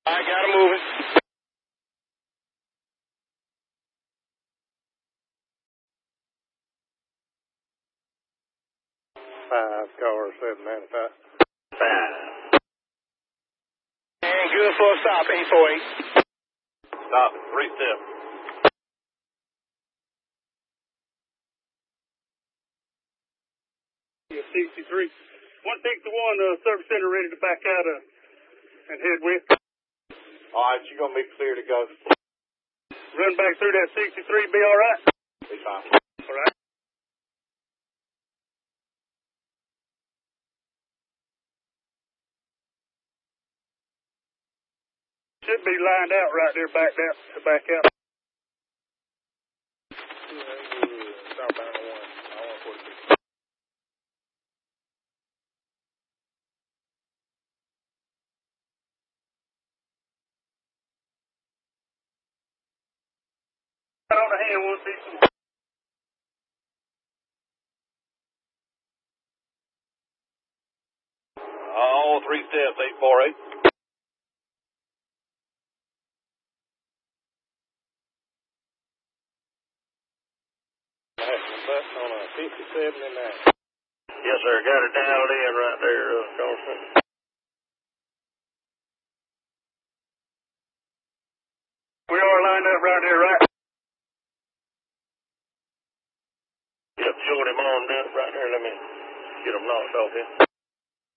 I got him moving. 5-car 795. 5. And good for a stop, 848. Stop at 3 step. Yeah, 63. 161, service center ready to back out and head with. All right, you're going to be clear to go. Run back through that 63, be all right? Be fine. All right. Should be lined out right there, backed out to back out. Southbound 1, 146. Right on the hand, 161. All 3 steps, 848. Button on a 57 and that. Yes, sir. Got it dialed in right there, Carlson. We are lined up right there, right? Yep, showing him on down right there. Let me get him knocked off here.